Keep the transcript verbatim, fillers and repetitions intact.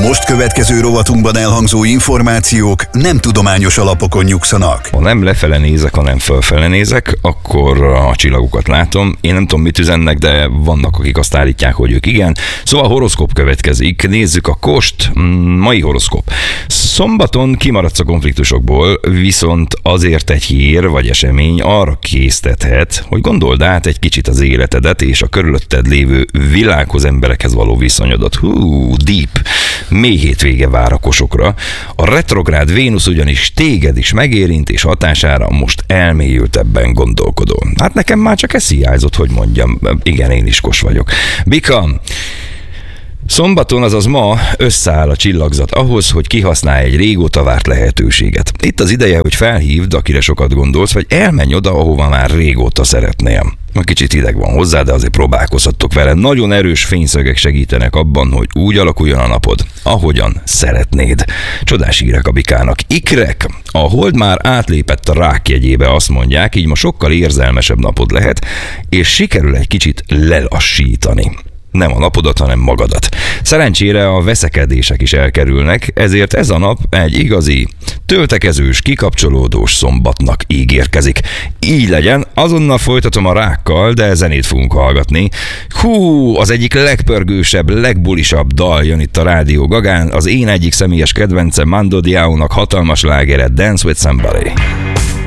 most következő rovatunkban elhangzó információk nem tudományos alapokon nyugszanak. Ha nem lefele nézek, hanem fölfele nézek, akkor a csillagokat látom. Én nem tudom, mit üzennek, de vannak, akik azt állítják, hogy ők igen. Szóval horoszkóp következik. Nézzük a Kost, mai horoszkóp. Szombaton kimaradsz a konfliktusokból, viszont azért egy hír vagy esemény arra késztethet, hogy gondold át egy kicsit az életedet és a körülötted lévő világhoz, emberekhez való viszonyodat. Hú, deep. Mély hétvége vár a Kosokra. A retrográd Vénusz ugyanis téged is megérint, és hatására most elmélyültebben gondolkodol. Hát nekem már csak ez hiányzott, hogy mondjam. Igen, én is Kos vagyok. Bika, szombaton, azaz ma összeáll a csillagzat ahhoz, hogy kihasználj egy régóta várt lehetőséget. Itt az ideje, hogy felhívd, akire sokat gondolsz, vagy elmenj oda, ahova már régóta szeretnél. Kicsit hideg van hozzá, de azért próbálkozhattok vele. Nagyon erős fényszögek segítenek abban, hogy úgy alakuljon a napod, ahogyan szeretnéd. Csodás hírek a Bikának. Ikrek, a hold már átlépett a Rák jegyébe, azt mondják, így ma sokkal érzelmesebb napod lehet, és sikerül egy kicsit lelassítani. Nem a napodat, hanem magadat. Szerencsére a veszekedések is elkerülnek, ezért ez a nap egy igazi, töltekezős, kikapcsolódós szombatnak ígérkezik. Így legyen, azonnal folytatom a Rákkal, de zenét fogunk hallgatni. Hú, az egyik legpörgősebb, legbulisabb dal jön itt a Rádió Gagán, az én egyik személyes kedvencem Mando Diao-nak hatalmas lágere, Dance with Somebody.